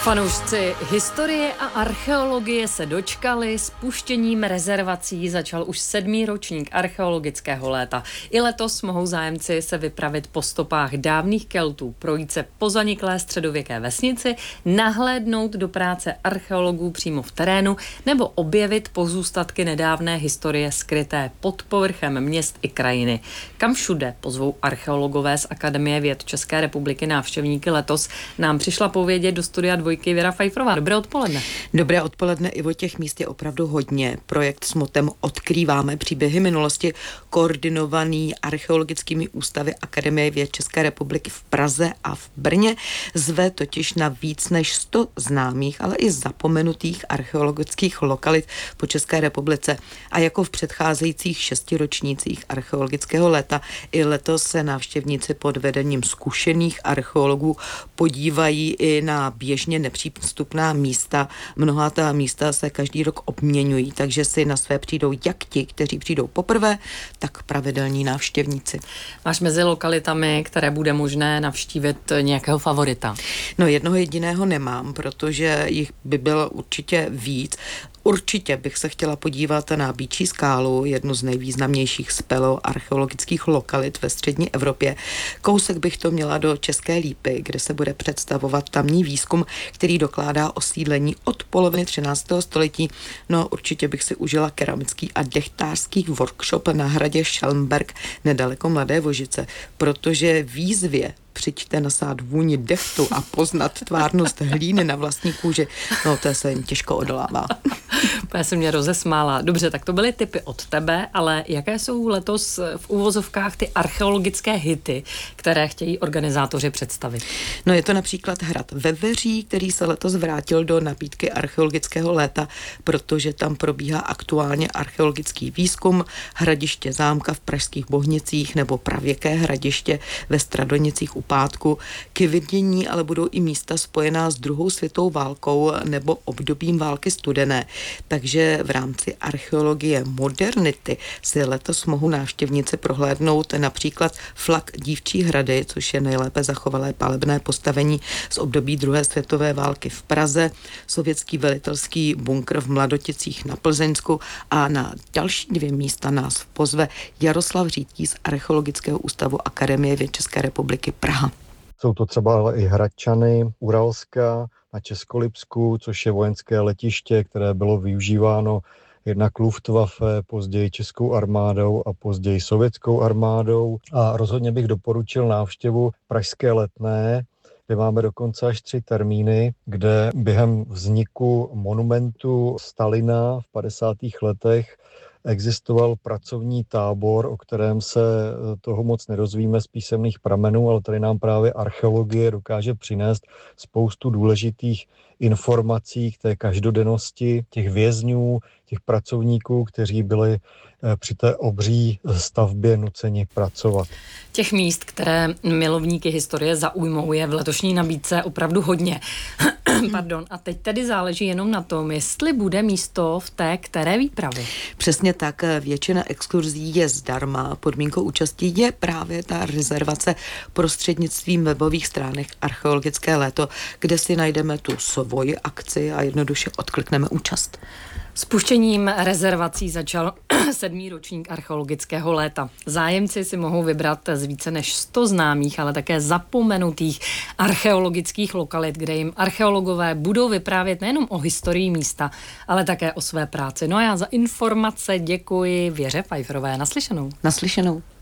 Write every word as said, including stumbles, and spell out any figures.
Fanoušci historie a archeologie se dočkali, spuštěním rezervací začal už sedmý ročník archeologického léta. I letos mohou zájemci se vypravit po stopách dávných Keltů, projít se po zaniklé středověké vesnici, nahlédnout do práce archeologů přímo v terénu nebo objevit pozůstatky nedávné historie skryté pod povrchem měst i krajiny. Kam všude pozvou archeologové z Akademie věd České republiky návštěvníky letos, nám přišla povědět do studia dvojky Věra Fajfrová. Dobré odpoledne. Dobré odpoledne, i o těch míst je opravdu hodně. Projekt s motem Odkrýváme příběhy minulosti, koordinovaný archeologickými ústavy Akademie věd České republiky v Praze a v Brně, zve totiž na víc než sto známých, ale i zapomenutých archeologických lokalit po České republice. A jako v předcházejících šesti ročnících archeologického léta, i letos se návštěvníci pod vedením zkušených archeologů podívají i na běžně nepřístupná místa. Mnohá ta místa se každý rok obměňují, takže si na své přijdou jak ti, kteří přijdou poprvé, tak pravidelní návštěvníci. Máš mezi lokalitami, které bude možné navštívit, nějakého favorita? No, jednoho jediného nemám, protože jich by bylo určitě víc. Určitě bych se chtěla podívat na Býčí skálu, jednu z nejvýznamnějších speleoarcheologických lokalit ve střední Evropě. Kousek bych to měla do České Lípy, kde se bude představovat tamní výzkum, který dokládá osídlení od poloviny třináctého století. No, určitě bych si užila keramický a dechtářský workshop na hradě Schellenberg nedaleko Mladé Vožice, protože výzvě přijďte nasát vůni dechtu a poznat tvárnost hlíny na vlastní kůži, no to se jen těžko odolává. Já jsem mě rozesmála. Dobře, tak to byly tipy od tebe, ale jaké jsou letos v uvozovkách ty archeologické hity, které chtějí organizátoři představit? No, je to například hrad ve Veří, který se letos vrátil do nabídky archeologického léta, protože tam probíhá aktuálně archeologický výzkum, hradiště zámka v pražských Bohnicích nebo pravěké hradiště ve Stradonicích u Pátku. K vidění ale budou i místa spojená s druhou světovou válkou nebo obdobím války studené. Takže v rámci archeologie modernity si letos mohou návštěvníci prohlédnout například flak Dívčí hrady, což je nejlépe zachovalé palebné postavení z období druhé světové války v Praze, sovětský velitelský bunkr v Mladoticích na Plzeňsku a na další dvě místa nás pozve Jaroslav Řídký z Archeologického ústavu Akademie věd České republiky Praha. Jsou to třeba ale i Hradčany, Uralska, na Českolipsku, což je vojenské letiště, které bylo využíváno jednak Luftwaffe, později českou armádou a později sovětskou armádou. A rozhodně bych doporučil návštěvu Pražské Letné, kde máme dokonce až tři termíny, kde během vzniku monumentu Stalina v padesátých letech existoval pracovní tábor, o kterém se toho moc nedozvíme z písemných pramenů, ale tady nám právě archeologie dokáže přinést spoustu důležitých informací k té každodennosti těch vězňů, těch pracovníků, kteří byli při té obří stavbě nuceni pracovat. Těch míst, které milovníky historie zaujmou, je v letošní nabídce opravdu hodně. Pardon. A teď tedy záleží jenom na tom, jestli bude místo v té které výpravě. Přesně tak, většina exkurzí je zdarma. Podmínkou účastí je právě ta rezervace prostřednictvím webových stránek Archeologické léto, kde si najdeme tu svoji akci a jednoduše odklikneme účast. Spuštěním rezervací začal sedmý ročník archeologického léta. Zájemci si mohou vybrat z více než sto známých, ale také zapomenutých archeologických lokalit, kde jim archeologové budou vyprávět nejenom o historii místa, ale také o své práci. No a já za informace děkuji Věře Fajfrové. Naslyšenou. Naslyšenou.